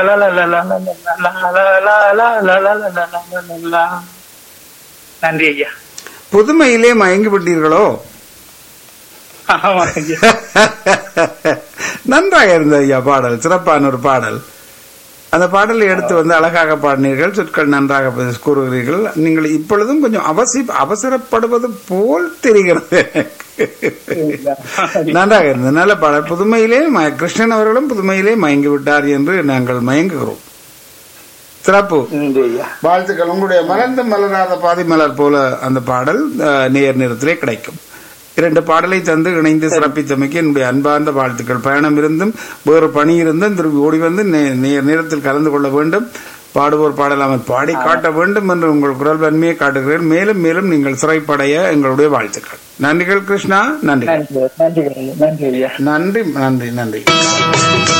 நன்றி ஐயா. புதுமையிலே மயங்கி விட்டீர்களோ? ஆமா ஐயா. நன்றாக இருந்தது ஐயா பாடல், சிறப்பான ஒரு பாடல். அந்த பாடலை எடுத்து வந்து அழகாக பாடினீர்கள், சொற்கள் நன்றாக கூறுகிறீர்கள். நீங்கள் இப்பொழுதும் கொஞ்சம் அவசரப்படுவது போல் தெரிகிறது. நன்றாக இருந்தது, நல்ல பாடல். புதுமையிலே கிருஷ்ணன் அவர்களும் புதுமையிலே மயங்கி விட்டார் என்று நாங்கள் மயங்குகிறோம். சிறப்பு, வாழ்த்துக்கள். உங்களுடைய மலர்ந்து மலராத பாதி மலர் போல அந்த பாடல் நேர் நேரத்திலே கிடைக்கும். 2 பாடலை தந்து இணைந்து சிறப்பித்தமைக்கு என்னுடைய அன்பார்ந்த வாழ்த்துக்கள். பயணம் இருந்தும் வேறு பணி இருந்தும் திரும்பி ஓடி வந்து நேரத்தில் கலந்து கொள்ள வேண்டும். பாடுவோர் பாடலாமல் பாடி காட்ட வேண்டும் என்று உங்கள் குரல் வன்மையை காட்டுகிறேன். மேலும் மேலும் நீங்கள் சிறைப்படைய எங்களுடைய வாழ்த்துக்கள். நன்றிகள் கிருஷ்ணா. நன்றி நன்றி நன்றி நன்றி.